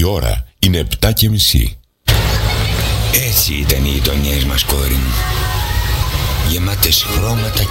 Η ώρα είναι 7:30. Έτσι ήταν οι γειτονιές μας, κόρη μου. Γεμάτες χρώματα